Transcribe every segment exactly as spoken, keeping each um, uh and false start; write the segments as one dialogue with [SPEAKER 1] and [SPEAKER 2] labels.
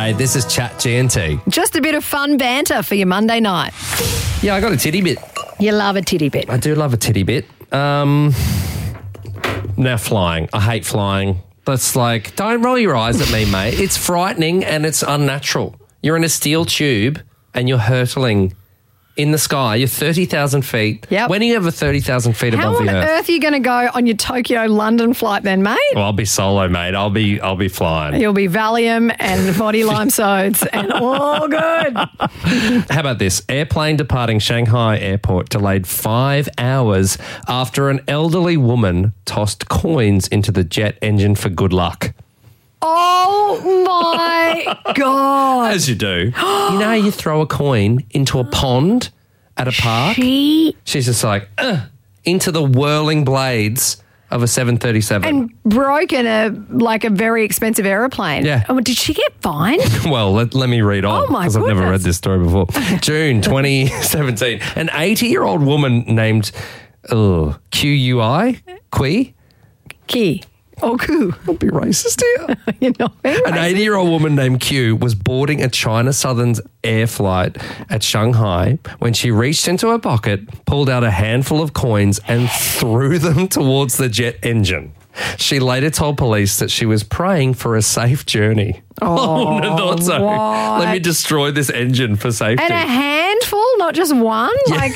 [SPEAKER 1] G'day, this is Chat G and T.
[SPEAKER 2] Just a bit of fun banter for your Monday night.
[SPEAKER 1] Yeah, I got a titty bit.
[SPEAKER 2] You love a titty bit.
[SPEAKER 1] I do love a titty bit. Um, now flying. I hate flying. That's like, don't roll your eyes at me, mate. It's frightening and it's unnatural. You're in a steel tube and you're hurtling in the sky. You're thirty thousand feet.
[SPEAKER 2] Yep.
[SPEAKER 1] When are you ever thirty thousand feet
[SPEAKER 2] How
[SPEAKER 1] above
[SPEAKER 2] on
[SPEAKER 1] the earth?
[SPEAKER 2] earth are you going to go on your Tokyo-London flight then, mate?
[SPEAKER 1] Well, I'll be solo, mate. I'll be I'll be flying.
[SPEAKER 2] You'll be Valium and body lime sods and all good.
[SPEAKER 1] How about this? Airplane departing Shanghai airport delayed five hours after an elderly woman tossed coins into the jet engine for good luck.
[SPEAKER 2] Oh, my God.
[SPEAKER 1] As you do. You know, you throw a coin into a pond at a park.
[SPEAKER 2] She...
[SPEAKER 1] She's just like, uh, into the whirling blades of a seven thirty-seven.
[SPEAKER 2] And broken a like a very expensive aeroplane.
[SPEAKER 1] Yeah.
[SPEAKER 2] Oh, did she get fined?
[SPEAKER 1] Well, let, let me read on.
[SPEAKER 2] Oh, my
[SPEAKER 1] Because I've never
[SPEAKER 2] goodness.
[SPEAKER 1] read this story before. June twenty seventeen. An eighty-year-old woman named uh, Q U I, Qui.
[SPEAKER 2] Key. Oh, coo.
[SPEAKER 1] Don't be racist here.
[SPEAKER 2] You know,
[SPEAKER 1] An eighty-year-old woman named Q was boarding a China Southern's air flight at Shanghai when she reached into her pocket, pulled out a handful of coins and threw them towards the jet engine. She later told police that she was praying for a safe journey.
[SPEAKER 2] Oh,
[SPEAKER 1] I wouldn't have thought so.
[SPEAKER 2] what?
[SPEAKER 1] Let me destroy this engine for safety.
[SPEAKER 2] And a handful, not just one? Like,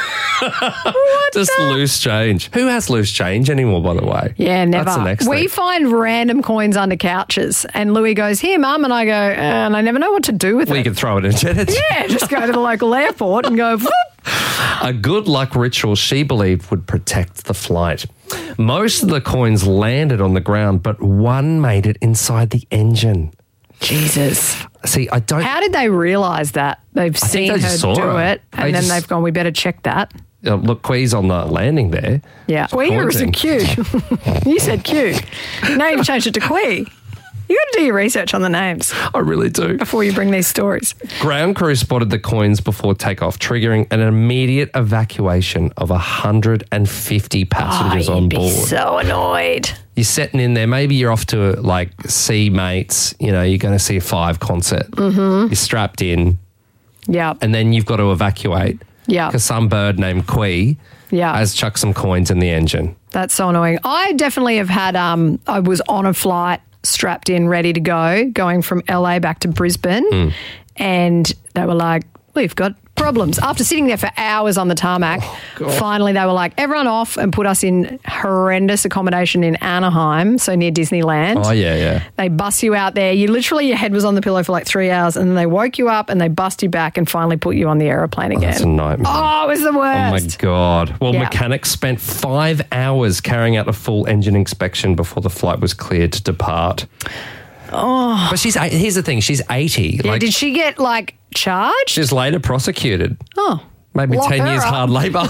[SPEAKER 2] what
[SPEAKER 1] Just
[SPEAKER 2] the-
[SPEAKER 1] loose change. Who has loose change anymore, by the way?
[SPEAKER 2] Yeah, never.
[SPEAKER 1] That's the next
[SPEAKER 2] we
[SPEAKER 1] thing.
[SPEAKER 2] find random coins under couches and Louis goes, here, Mum, and I go, uh, and I never know what to do with
[SPEAKER 1] Well, you
[SPEAKER 2] it.
[SPEAKER 1] can throw it in a jet engine.
[SPEAKER 2] Yeah, just go to the local airport and go, whoop.
[SPEAKER 1] A good luck ritual she believed would protect the flight. Most of the coins landed on the ground, but one made it inside the engine.
[SPEAKER 2] Jesus.
[SPEAKER 1] See, I don't...
[SPEAKER 2] How did they realise that? They've
[SPEAKER 1] think
[SPEAKER 2] seen
[SPEAKER 1] they
[SPEAKER 2] her
[SPEAKER 1] just saw
[SPEAKER 2] do
[SPEAKER 1] her.
[SPEAKER 2] it and
[SPEAKER 1] They
[SPEAKER 2] then
[SPEAKER 1] just-
[SPEAKER 2] they've gone, we better check that.
[SPEAKER 1] Uh, look, Quee's on the landing there.
[SPEAKER 2] Yeah. Quee or is it Q? You said Q. Now you've changed it to Quee. You got to do your research on the names
[SPEAKER 1] I really do.
[SPEAKER 2] before you bring these stories.
[SPEAKER 1] Ground crew spotted the coins before takeoff, triggering an immediate evacuation of one hundred fifty passengers
[SPEAKER 2] oh,
[SPEAKER 1] on
[SPEAKER 2] you'd
[SPEAKER 1] board.
[SPEAKER 2] be so annoyed.
[SPEAKER 1] You're sitting in there. Maybe you're off to like see mates. You know, you're going to see a Five concert. Mm-hmm. You're strapped in,
[SPEAKER 2] Yeah.
[SPEAKER 1] and then you've got to evacuate.
[SPEAKER 2] Yeah.
[SPEAKER 1] Because some bird named Quee
[SPEAKER 2] Yeah.
[SPEAKER 1] has chucked some coins in the engine.
[SPEAKER 2] That's so annoying. I definitely have had, um, I was on a flight, strapped in, ready to go, going from L A back to Brisbane.
[SPEAKER 1] Mm.
[SPEAKER 2] And they were like, we've got problems. After sitting there for hours on the tarmac,
[SPEAKER 1] God.
[SPEAKER 2] finally they were like, everyone off and put us in horrendous accommodation in Anaheim, so near Disneyland.
[SPEAKER 1] Oh, yeah, yeah.
[SPEAKER 2] They bust you out there. You literally, your head was on the pillow for like three hours and then they woke you up and they bust you back and finally put you on the aeroplane again.
[SPEAKER 1] That's a nightmare.
[SPEAKER 2] Oh, it was the
[SPEAKER 1] Oh, my
[SPEAKER 2] worst.
[SPEAKER 1] God. Well,
[SPEAKER 2] Yeah.
[SPEAKER 1] mechanics spent five hours carrying out a full engine inspection before the flight was cleared to depart. Oh. But she's, here's the thing, she's eighty.
[SPEAKER 2] Yeah,
[SPEAKER 1] like,
[SPEAKER 2] did she get like charged?
[SPEAKER 1] she's later prosecuted.
[SPEAKER 2] Oh.
[SPEAKER 1] Maybe
[SPEAKER 2] Lock
[SPEAKER 1] ten
[SPEAKER 2] her
[SPEAKER 1] years
[SPEAKER 2] up.
[SPEAKER 1] hard labour.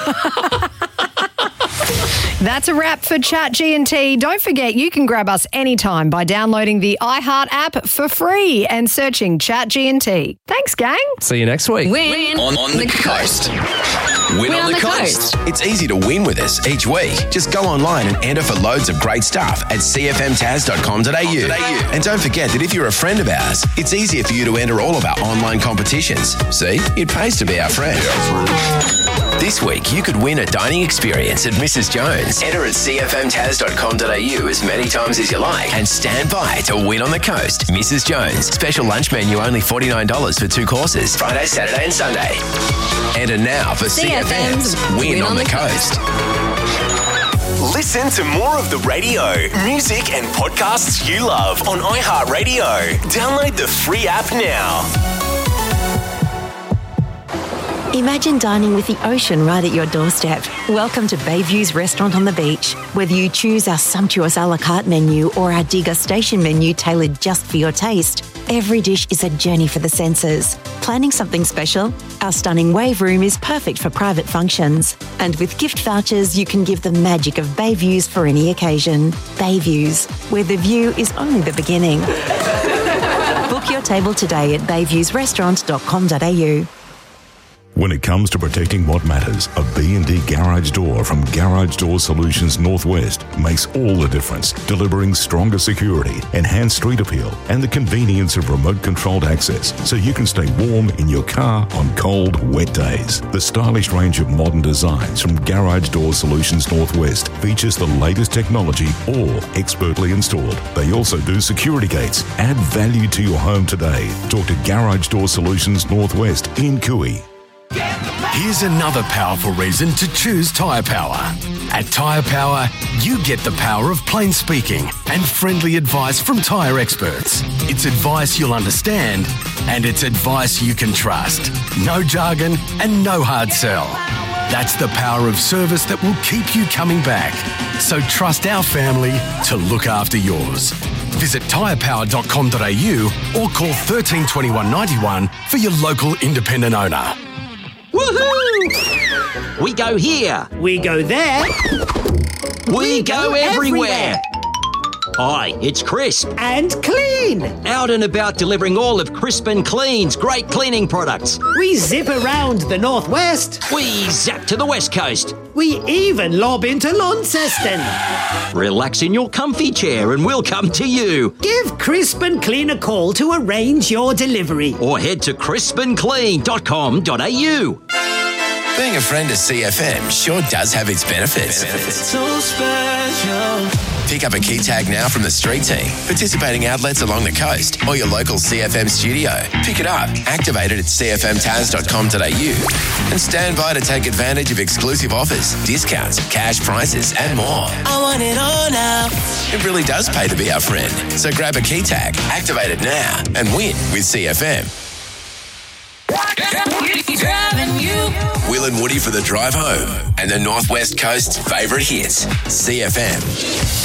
[SPEAKER 2] That's a wrap for Chat G and T. Don't forget, you can grab us anytime by downloading the iHeart app for free and searching Chat G and T. Thanks, gang.
[SPEAKER 1] See you next week.
[SPEAKER 3] Win
[SPEAKER 4] On, on the coast. Win, on, the, coast. It's easy to win with us each week. Just go online and enter for loads of great stuff at c f m taz dot com dot a u. And don't forget that if you're a friend of ours, it's easier for you to enter all of our online competitions. See, it pays to be our friend. This week, you could win a dining experience at Missus Jones. Enter at c f m taz dot com dot a u as many times as you like and stand by to win on the coast. Missus Jones. Special lunch menu only forty-nine dollars for two courses. Friday, Saturday and Sunday. Enter now for C F M's Win, on, the, coast.
[SPEAKER 5] Listen to more of the radio, music, and podcasts you love on iHeartRadio. Download the free app now.
[SPEAKER 6] Imagine dining with the ocean right at your doorstep. Welcome to Bayview's Restaurant on the Beach. Whether you choose our sumptuous a la carte menu or our degustation menu tailored just for your taste, every dish is a journey for the senses. Planning something special? Our stunning wave room is perfect for private functions. And with gift vouchers, you can give the magic of Bayviews for any occasion. Bayviews, where the view is only the beginning. Book your table today at bayviews restaurant dot com dot a u.
[SPEAKER 3] When it comes to protecting what matters, a B and D garage door from Garage Door Solutions Northwest makes all the difference, delivering stronger security, enhanced street appeal, and the convenience of remote-controlled access so you can stay warm in your car on cold, wet days. The stylish range of modern designs from Garage Door Solutions Northwest features the latest technology, all expertly installed. They also do security gates. Add value to your home today. Talk to Garage Door Solutions Northwest in Cooey.
[SPEAKER 7] Here's another powerful reason to choose Tyre Power. At Tyre Power, you get the power of plain speaking and friendly advice from tyre experts. It's advice you'll understand, and it's advice you can trust. No jargon and no hard sell. That's the power of service that will keep you coming back. So trust our family to look after yours. Visit tyre power dot com dot a u or call thirteen twenty-one ninety-one for your local independent owner.
[SPEAKER 8] Woohoo! We go here.
[SPEAKER 9] We go there.
[SPEAKER 8] We,
[SPEAKER 9] we
[SPEAKER 8] go,
[SPEAKER 9] go
[SPEAKER 8] everywhere.
[SPEAKER 9] everywhere.
[SPEAKER 8] Hi, it's Crisp.
[SPEAKER 9] And Clean.
[SPEAKER 8] Out and about delivering all of Crisp and Clean's great cleaning products.
[SPEAKER 9] We zip around the Northwest.
[SPEAKER 8] We zap to the West Coast.
[SPEAKER 9] We even lob into Launceston.
[SPEAKER 8] Relax in your comfy chair and we'll come to you.
[SPEAKER 9] Give Crisp and Clean a call to arrange your delivery.
[SPEAKER 8] Or head to crisp and clean dot com dot a u.
[SPEAKER 4] Being a friend of C F M sure does have its benefits. benefits.
[SPEAKER 10] So special.
[SPEAKER 4] Pick up a key tag now from the street team, participating outlets along the coast, or your local C F M studio. Pick it up, activate it at c f m taz dot com dot a u, and stand by to take advantage of exclusive offers, discounts, cash prizes, and more.
[SPEAKER 10] I want it all now.
[SPEAKER 4] It really does pay to be our friend. So grab a key tag, activate it now, and win with C F M. Will and Woody for the drive home, and the Northwest Coast's favourite hits, C F M.